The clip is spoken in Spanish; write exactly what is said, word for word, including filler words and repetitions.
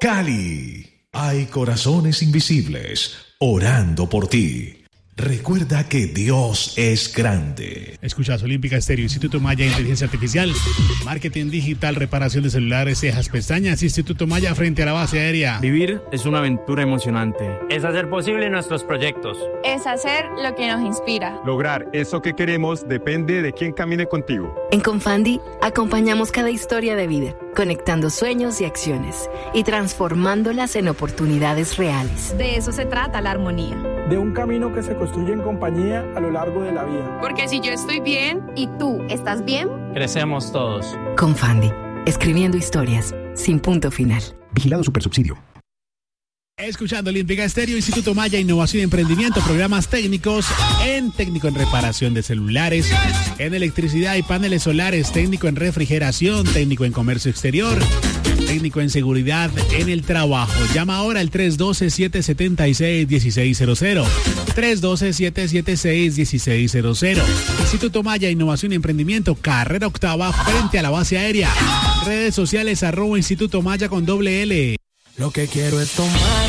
Cali. Hay corazones invisibles orando por ti. Recuerda que Dios es grande. Escuchas Olímpica Estéreo, Instituto Maya, Inteligencia Artificial, Marketing Digital, Reparación de celulares, cejas, pestañas, Instituto Maya frente a la base aérea. Vivir es una aventura emocionante. Es hacer posible nuestros proyectos. Es hacer lo que nos inspira. Lograr eso que queremos depende de quién camine contigo. En Confandi acompañamos cada historia de vida, conectando sueños y acciones y transformándolas en oportunidades reales. De eso se trata la armonía. De un camino que se construye en compañía a lo largo de la vida. Porque si yo estoy bien y tú estás bien, crecemos todos. Confandi, escribiendo historias sin punto final. Vigilado Supersubsidio. Escuchando Olímpica Estéreo, Instituto Maya, Innovación y Emprendimiento, programas técnicos en técnico en reparación de celulares, en electricidad y paneles solares, técnico en refrigeración, técnico en comercio exterior, técnico en seguridad en el trabajo. Llama ahora al tres uno dos, siete siete seis, uno seis cero cero. tres uno dos, siete siete seis, uno seis cero cero. Instituto Maya, Innovación y Emprendimiento, carrera octava frente a la base aérea. Redes sociales arroba Instituto Maya con doble L. Lo que quiero es tomar